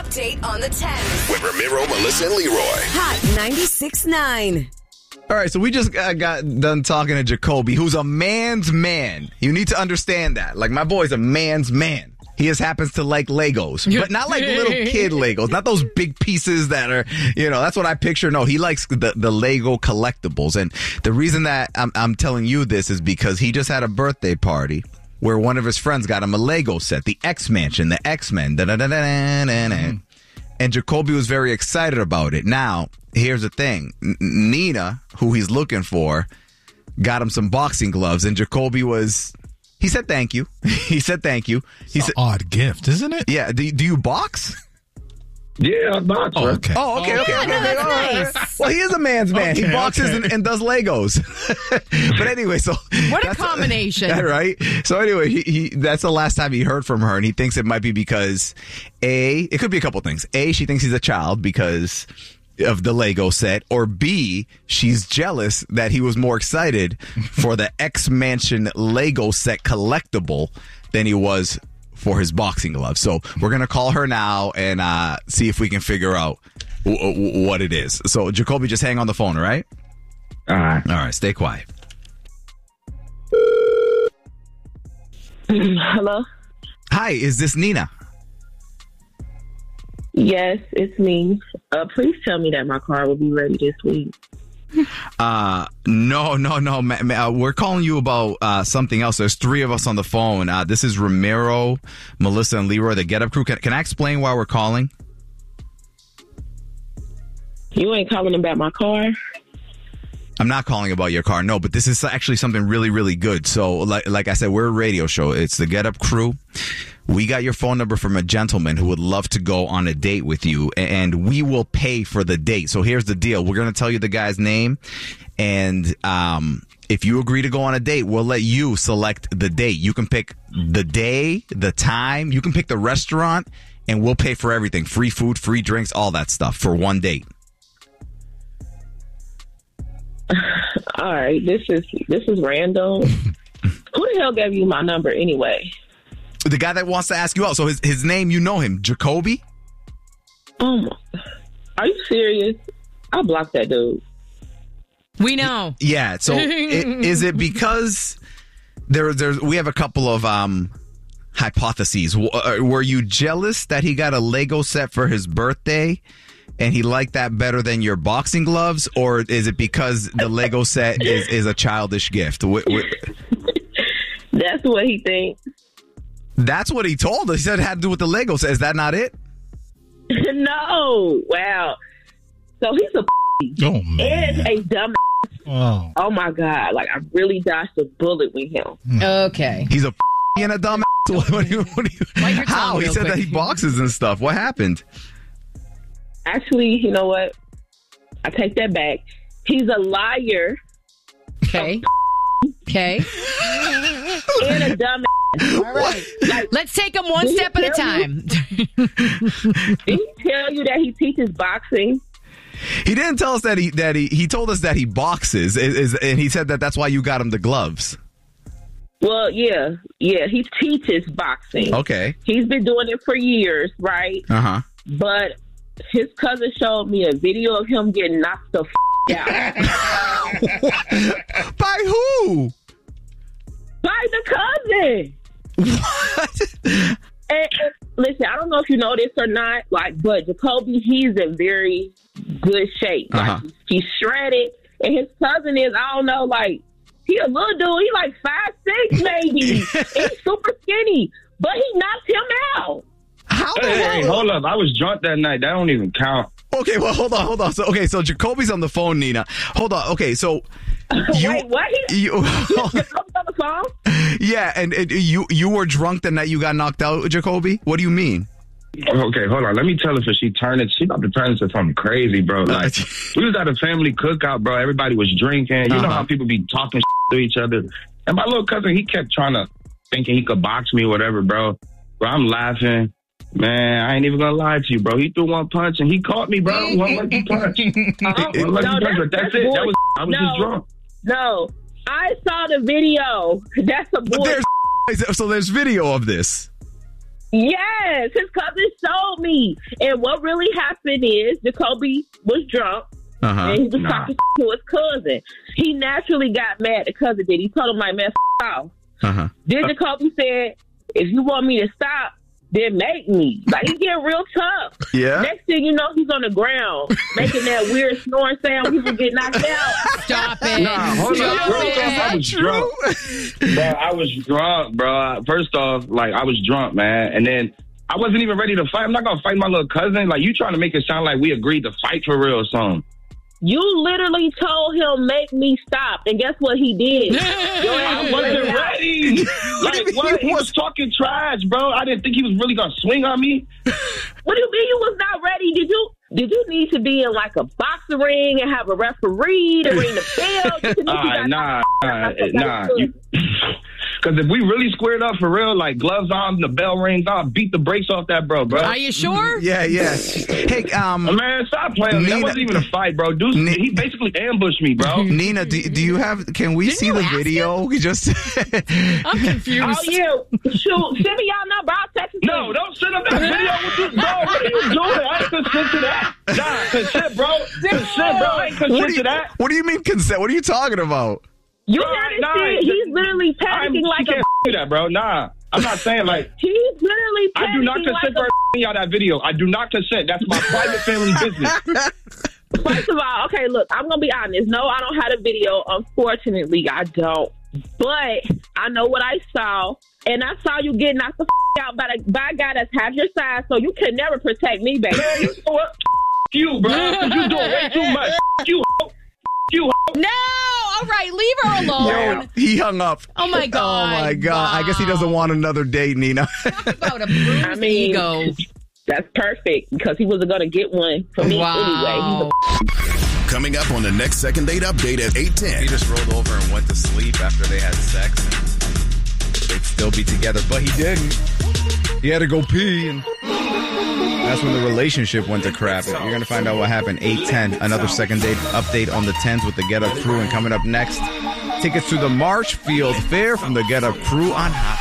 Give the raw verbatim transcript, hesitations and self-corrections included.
Update on the tens. With Ramiro, Melissa, and Leroy. Hot ninety-six point nine. All right, so we just uh, got done talking to Jacoby, who's a man's man. You need to understand that. Like, my boy's a man's man. He just happens to like Legos, but not like little kid Legos, not those big pieces that are, you know, that's what I picture. No, he likes the, the Lego collectibles. And the reason that I'm, I'm telling you this is because he just had a birthday party where one of his friends got him a Lego set, the X-Mansion, the X-Men. Mm-hmm. And Jacoby was very excited about it. Now, here's the thing. N- Nina, who he's looking for, got him some boxing gloves, and Jacoby was... He said thank you. He said thank you. He it's said, an odd gift, isn't it? Yeah. Do, do you box? Yeah, I box. Oh, okay. Oh, okay, okay. Yeah, okay, no, okay. that's All right. nice. Well, he is a man's man. Okay, he boxes okay. and, and does Legos. But anyway, so What a that's- combination. right? So anyway, he, he that's the last time he heard from her, and he thinks it might be because A, it could be a couple things. A, she thinks he's a child because of the Lego set, or B, she's jealous that he was more excited for the X-Mansion Lego set collectible than he was for his boxing gloves. So we're going to call her now and uh, see if we can figure out w- w- what it is. So Jacoby, just hang on the phone, all right? All right. All right, stay quiet. Hello? Hi, is this Nina? Yes, it's me. Uh, please tell me that my car will be ready this week. Uh, no, no, no. Ma- ma- uh, we're calling you about uh, something else. There's three of us on the phone. Uh, this is Ramiro, Melissa, and Leroy, the Get Up Crew. Can, can I explain why we're calling? You ain't calling about my car? I'm not calling about your car, no, but this is actually something really, really good. So, like, like I said, we're a radio show. It's the Get Up Crew. We got your phone number from a gentleman who would love to go on a date with you, and we will pay for the date. So here's the deal. We're going to tell you the guy's name, and um, if you agree to go on a date, we'll let you select the date. You can pick the day, the time. You can pick the restaurant, and we'll pay for everything. Free food, free drinks, all that stuff for one date. All right, this is this is random. Who the hell gave you my number anyway? The guy that wants to ask you out. So his his name, you know him, Jacoby? Oh, my. Are you serious? I blocked that dude. We know. Yeah. So i- is it because there there's we have a couple of um hypotheses. W- uh, Were you jealous that he got a Lego set for his birthday and he liked that better than your boxing gloves, or is it because the Lego set is, is a childish gift? Wh- wh- That's what he thinks. That's what he told us. He said it had to do with the Lego set. Is that not it? No. Wow. So he's a Oh, man. and a dumb. Oh. Oh my God! Like I really dodged a bullet with him. Okay. He's a and a dumb. What, what do you, what do you, Bite your tongue how? He real said quick. that he boxes and stuff. What happened? Actually, you know what? I take that back. He's a liar Okay. Okay. and a dumb. All right. Like, Let's take them one Did he step at a tell you? time. did he tell you that he teaches boxing? He didn't tell us that he that he he told us that he boxes, is, is, and he said that that's why you got him the gloves. Well, yeah, yeah. He teaches boxing. Okay. He's been doing it for years, right? Uh huh. But his cousin showed me a video of him getting knocked the f- out By who? by the cousin. What? And, and listen, I don't know if you know this or not, like, but Jacoby, he's in very good shape. Like, Uh-huh. he's shredded, and his cousin is, I don't know, like, he a little dude. He like five six maybe. He's super skinny, but he knocked him out. How the Hey, hey, hell? hold up. I was drunk that night. That don't even count. Okay, well, hold on, hold on. So, okay, so Jacoby's on the phone, Nina. Hold on. Okay, so you, Wait, what? He, you, Jacoby's on the phone? yeah, and, and you you were drunk the night you got knocked out, Jacoby. What do you mean? Okay, hold on. Let me tell her for she turned it. She about to turn into something crazy, bro. Like, we was at a family cookout, bro. Everybody was drinking. You Uh-huh. know how people be talking to each other. And my little cousin, he kept trying to thinking he could box me or whatever, bro. Bro, I'm laughing. Man, I ain't even gonna lie to you, bro. He threw one punch and he caught me, bro. One lucky punch. Uh-huh. One lucky No, punch, but that's, it. That was I was no, just drunk. No, I saw the video. That's a But boy. there's so there's video of this. Yes, his cousin showed me. And what really happened is Jacoby was drunk. Uh-huh. And he was Nah. talking to his cousin. He naturally got mad. The cousin did. He told him, like, man, f- off. Uh-huh. Then Jacoby said, if you want me to stop, then make me. Like, he getting real tough. Yeah. Next thing you know, he's on the ground making that weird snoring sound when people get knocked out. Stop it. Nah, hold Stop on. Real it. talk, I was drunk. Bro, I was drunk, bro. First off, like, I was drunk, man. And then I wasn't even ready to fight. I'm not going to fight my little cousin. Like, you trying to make it sound like we agreed to fight for real or something. You literally told him, make me stop. And guess what he did? Your ass I wasn't ran out. ready. Like, what? He was talking trash, bro. I didn't think he was really going to swing on me. What do you mean you was not ready? Did you did you need to be in like a boxing ring and have a referee to ring the bell? You think you Uh, got- nah, nah, I thought nah. that was Because if we really squared up for real, like gloves on, the bell rings on, beat the brakes off that bro, bro. Are you sure? Yeah, yeah. Hey, um, Man, stop playing with me. That Nina- wasn't even a fight, bro. Dude, Ni- he basically ambushed me, bro. Nina, do, do you have? Can we Didn't see you the ask video? We just. I'm confused. Oh yeah, shoot! Send me y'all number. I'll text it to No, you. don't send up that video with you, bro. What are you doing? I ain't consent to that. Nah, consent, bro. Consent, bro. I ain't What consent do, to you, that. what do you mean consent? What are you talking about? You Nah, haven't nah, seen. the- He's literally I'm, panicking like you a. can't do that, bro. Nah, I'm not saying like. He's literally panicking I do not like consent a. for y'all that video. I do not consent. That's my private family business. First of all, okay, look, I'm gonna be honest. No, I don't have a video. Unfortunately, I don't. But I know what I saw, and I saw you get knocked the f- out by, the, by a guy that's half your size. So you can never protect me, baby. Man, you know what? F- you, bro. 'Cause you doing way too much. F- you, ho. F- you, ho. No! All right, leave her alone. He hung up. Oh, my God. Oh my God! I guess he doesn't want another date, Nina. Talk about a bruised I mean, ego. That's perfect because he wasn't gonna get one for me Wow. anyway. He's a Coming up on the next Second Date update at eight ten. He just rolled over and went to sleep after they had sex. And they'd still be together, but he didn't. He had to go pee, and that's when the relationship went to crap. You're going to find out what happened. eight ten, another Second Date update on the tens with the Get Up crew. And coming up next, tickets to the Marshfield Fair from the Get Up crew on Hot